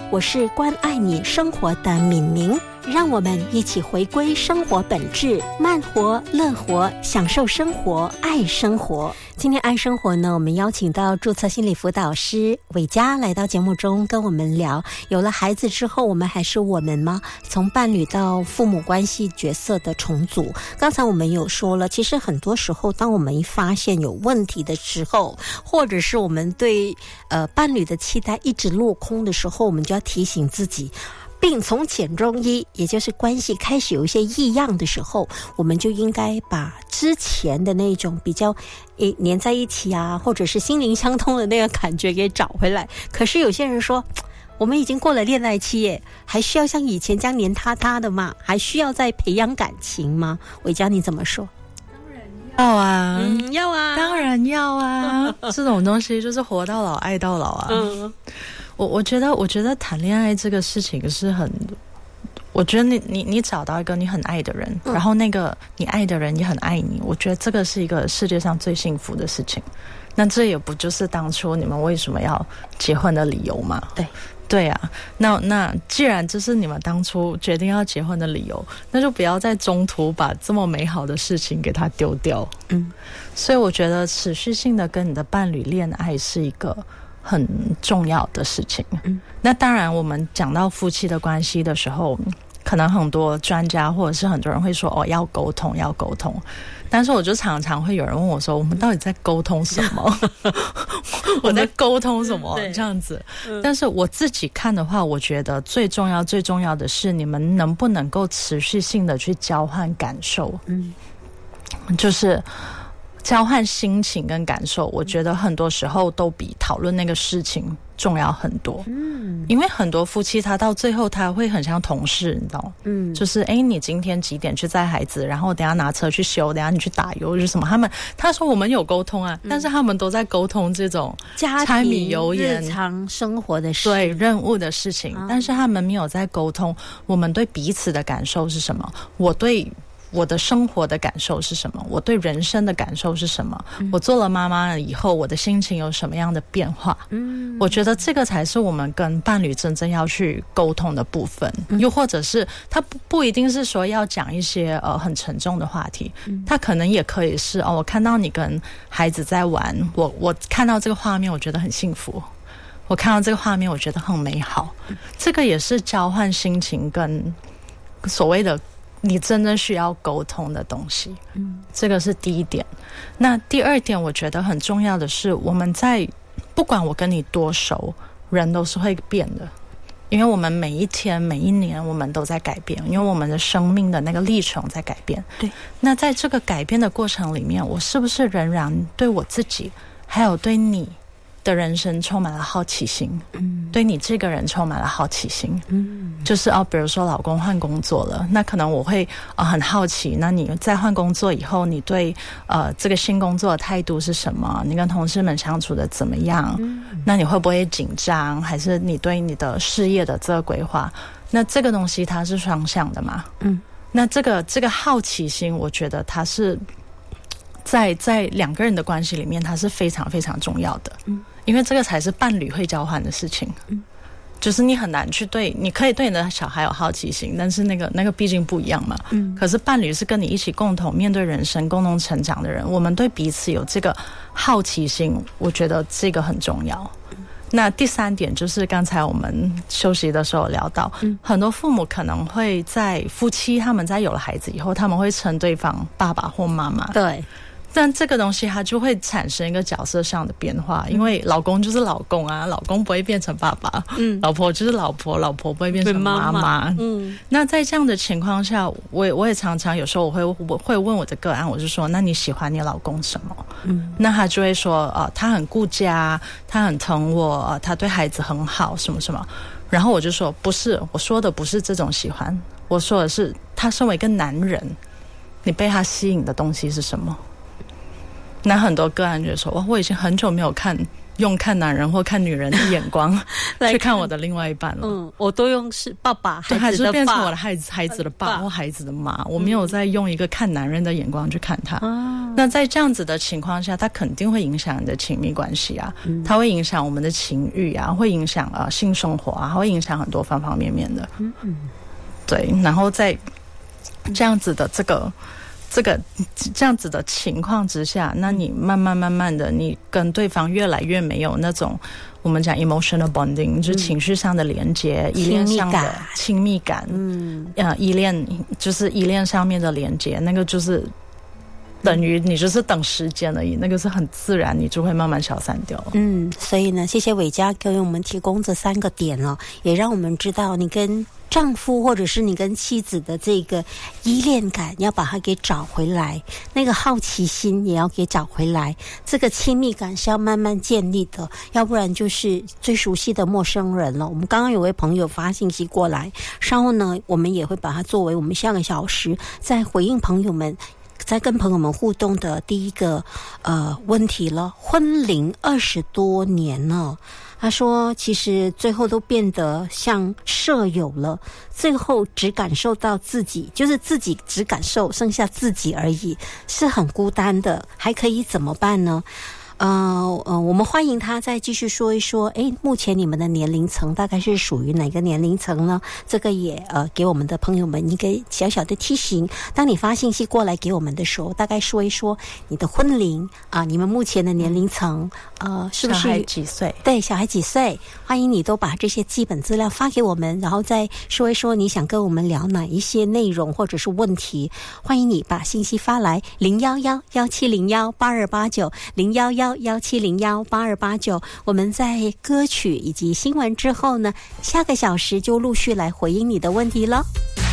我是关爱你生活的敏明，让我们一起回归生活本质，慢活、乐活，享受生活，爱生活。今天爱生活呢，我们邀请到注册心理辅导师伟嘉来到节目中跟我们聊，有了孩子之后，我们还是我们吗？从伴侣到父母关系角色的重组。刚才我们有说了，其实很多时候当我们一发现有问题的时候，或者是我们对伴侣的期待一直落空的时候，我们就要提醒自己，并从浅中医，也就是关系开始有一些异样的时候，我们就应该把之前的那种比较黏在一起啊，或者是心灵相通的那个感觉给找回来。可是有些人说，我们已经过了恋爱期耶，还需要像以前这样黏塌塌的吗？还需要再培养感情吗？伟嘉你怎么说？ 要啊， 要啊， 当然要啊，这种东西就是活到老爱到老啊。我觉得谈恋爱这个事情是很，我觉得你找到一个你很爱的人，然后那个你爱的人也很爱你，我觉得这个是一个世界上最幸福的事情。那这也不就是当初你们为什么要结婚的理由吗？对啊，那既然这是你们当初决定要结婚的理由，那就不要在中途把这么美好的事情给它丢掉。所以我觉得持续性的跟你的伴侣恋爱是一个很重要的事情。那当然我们讲到夫妻的关系的时候，可能很多专家或者是很多人会说要沟通，但是我就常常会有人问我说，我们到底在沟通什么？我在沟通什么这样子？但是我自己看的话，我觉得最重要的是你们能不能够持续性的去交换感受。就是交换心情跟感受，我觉得很多时候都比讨论那个事情重要很多。因为很多夫妻他到最后他会很像同事，你知道吗？就是你今天几点去载孩子，然后等一下拿车去修，等一下你去打油是什么？他说我们有沟通啊，但是他们都在沟通这种柴米油盐日常生活的事， 对任务的事情，但是他们没有在沟通我们对彼此的感受是什么，我对我的生活的感受是什么，我对人生的感受是什么，我做了妈妈以后我的心情有什么样的变化。我觉得这个才是我们跟伴侣真正要去沟通的部分。又或者是他不一定是说要讲一些很沉重的话题，他可能也可以是我看到你跟孩子在玩，我看到这个画面我觉得很幸福，我看到这个画面我觉得很美好。这个也是交换心情跟所谓的你真的需要沟通的东西。这个是第一点。那第二点我觉得很重要的是，我们在不管我跟你多熟，人都是会变的，因为我们每一天每一年我们都在改变，因为我们的生命的那个历程在改变。 对， 那在这个改变的过程里面，我是不是仍然对我自己还有对你的人生充满了好奇心？对你这个人充满了好奇心。就是比如说老公换工作了，那可能我会很好奇，那你在换工作以后，你对这个新工作的态度是什么？你跟同事们相处的怎么样？那你会不会紧张？还是你对你的事业的这个规划？那这个东西它是双向的嘛？那这个好奇心，我觉得它是在两个人的关系里面，它是非常非常重要的。因为这个才是伴侣会交换的事情。就是你很难去你可以对你的小孩有好奇心，但是那个毕竟不一样嘛。可是伴侣是跟你一起共同面对人生、共同成长的人，我们对彼此有这个好奇心，我觉得这个很重要。那第三点就是刚才我们休息的时候聊到，很多父母可能会在夫妻他们在有了孩子以后，他们会称对方爸爸或妈妈。 对， 但这个东西它就会产生一个角色上的变化，因为老公就是老公啊，老公不会变成爸爸，老婆就是老婆，老婆不会变成妈妈。那在这样的情况下，我也常常有时候我会问我的个案，我就说，那你喜欢你老公什么？那他就会说他很顾家，他很疼我，他对孩子很好，什么什么。然后我就说不是，我说的不是这种喜欢，我说的是他身为一个男人，你被他吸引的东西是什么？那很多个案就说，哇，我已经很久没有看用看男人或看女人的眼光去看我的另外一半了。 我都用是爸爸孩子的爸， 还是变成我的孩子的爸或孩子的妈，我没有再用一个看男人的眼光去看他。那在这样子的情况下，它肯定会影响你的亲密关系啊，它会影响我们的情欲啊，会影响性生活啊，会影响很多方方面面的。对，然后在这样子的这样子的情况之下，那你慢慢的，你跟对方越来越没有那种我们讲 emotional bonding， 就是情绪上的连接，依恋上的亲密感，依恋就是依恋上面的连接，那个就是等于你就是等时间而已，那个是很自然，你就会慢慢消散掉。 所以呢，谢谢伟嘉给我们提供这3个点哦，也让我们知道你跟丈夫或者是你跟妻子的这个依恋感要把它给找回来，那个好奇心也要给找回来，这个亲密感是要慢慢建立的，要不然就是最熟悉的陌生人了。我们刚刚有位朋友发信息过来，稍后呢我们也会把它作为我们下个小时在回应朋友们，在跟朋友们互动的第一个问题了。婚龄20多年了，他说其实最后都变得像舍友了，最后只感受到自己，就是自己只感受剩下自己而已，是很孤单的，还可以怎么办呢？我们欢迎他再继续说一说，目前你们的年龄层大概是属于哪个年龄层呢？这个也给我们的朋友们一个小小的提醒。当你发信息过来给我们的时候，大概说一说你的婚龄你们目前的年龄层是不是小孩几岁？ 对，小孩几岁？欢迎你都把这些基本资料发给我们，然后再说一说你想跟我们聊哪一些内容或者是问题。欢迎你把信息发来011-1701-8289，011-1701-8289。我们在歌曲以及新闻之后呢，下个小时就陆续来回应你的问题了。